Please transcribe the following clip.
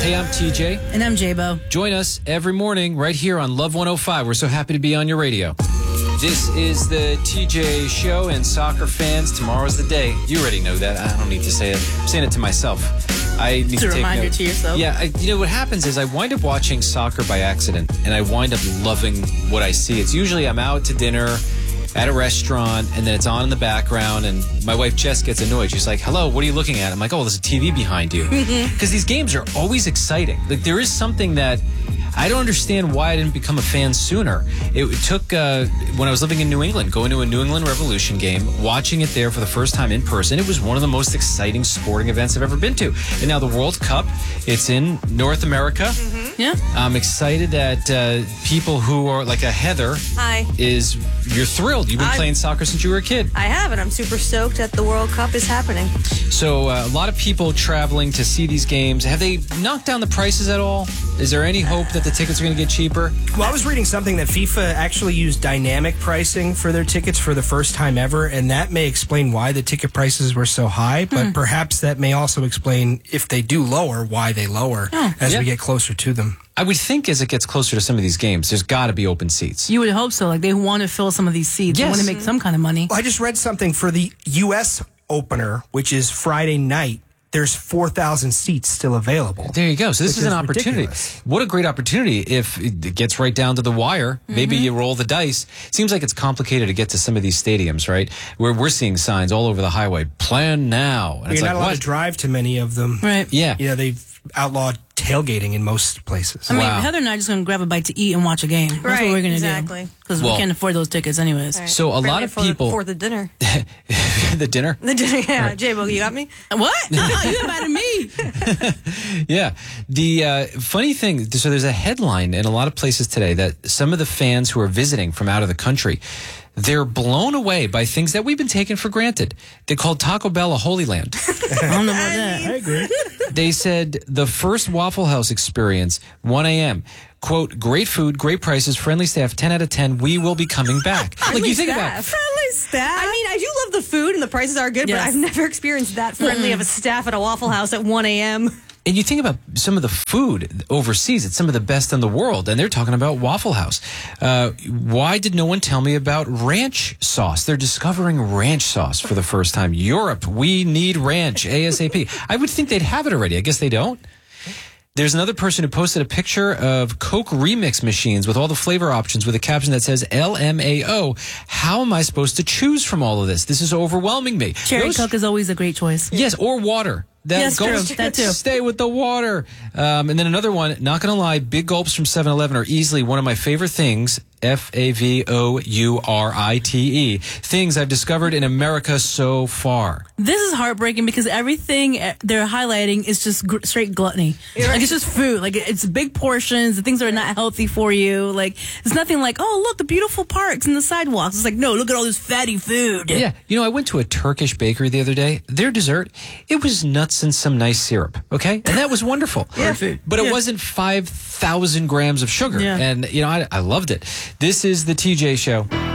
Hey, I'm TJ. And I'm J-Bo. Join us every morning right here on Love 105. We're so happy to be on your radio. This is the TJ Show, and soccer fans, tomorrow's the day. You already know that. I don't need to say it. I'm saying it to myself. I need to It's a take reminder note. to yourself. Yeah, you know what happens is I wind up watching soccer by accident, and I wind up loving what I see. It's usually I'm out to dinner at a restaurant, and then it's on in the background, and my wife Jess gets annoyed. She's like, hello, what are you looking at? I'm like, oh, there's a TV behind you. Because these games are always exciting. Like, there is something that I don't understand why I didn't become a fan sooner. It took, when I was living in New England, going to a New England Revolution game, watching it there for the first time in person. It was one of the most exciting sporting events I've ever been to. And now the World Cup, it's in North America. Yeah. I'm excited that people who are like a Heather, Hi. you're thrilled. You've been playing soccer since you were a kid. I have, and I'm super stoked that the World Cup is happening. So a lot of people traveling to see these games. Have they knocked down the prices at all? Is there any hope that the tickets are going to get cheaper? Well, I was reading something that FIFA actually used dynamic pricing for their tickets for the first time ever, and that may explain why the ticket prices were so high, but perhaps that may also explain, if they do lower, why they lower as we get closer to them. I would think as it gets closer to some of these games, there's got to be open seats. You would hope so. Like, they want to fill some of these seats. They Yes. want to make some kind of money. Well, I just read something for the U.S. opener, which is Friday night. There's 4,000 seats still available. There you go. So this Which is an is opportunity. ridiculous. What a great opportunity if it gets right down to the wire. Maybe you roll the dice. Seems like it's complicated to get to some of these stadiums, right? Where we're seeing signs all over the highway. Plan now. And You're it's not like, allowed what? to drive to many of them. Right. Yeah. You know, they've outlawed tailgating in most places. I mean, Wow. Heather and I are just going to grab a bite to eat and watch a game. That's what Right, we're going to exactly. do. Because Well- we can't afford those tickets anyways. So a lot of people... for the dinner. the dinner? The dinner, yeah. J-Bo, you got me? What? You invited me. Yeah. The funny thing, so there's a headline in a lot of places today that some of the fans who are visiting from out of the country, they're blown away by things that we've been taking for granted. They called Taco Bell a holy land. I don't know about that. I agree. They said the first Waffle House experience, 1 a.m., quote, great food, great prices, friendly staff, 10 out of 10, we will be coming back. Like, you think about it. Friendly staff. I mean, I do love the food and the prices are good, Yes. but I've never experienced that friendly of a staff at a Waffle House at 1 a.m. And you think about some of the food overseas, it's some of the best in the world, and they're talking about Waffle House. Why did no one tell me about ranch sauce? They're discovering ranch sauce for the first time. Europe, we need ranch, ASAP. I would think they'd have it already. I guess they don't. There's another person who posted a picture of Coke remix machines with all the flavor options with a caption that says LMAO. How am I supposed to choose from all of this? This is overwhelming me. Cherry Coke is always a great choice. Yes, or water. Yes, true. That too. Stay with the water. And then another one, not going to lie, big gulps from 7-Eleven are easily one of my favorite things, FAVOURITE, things I've discovered in America so far. This is heartbreaking because everything they're highlighting is just straight gluttony. Like, it's just food. Like, it's big portions, the things that are not healthy for you. Like, it's nothing like, oh, look, the beautiful parks and the sidewalks. It's like, no, look at all this fatty food. Yeah. You know, I went to a Turkish bakery the other day. Their dessert, it was nuts and some nice syrup, okay? And that was wonderful. But it wasn't 5,000 grams of sugar. Yeah. And, you know, I loved it. This is the TJ Show.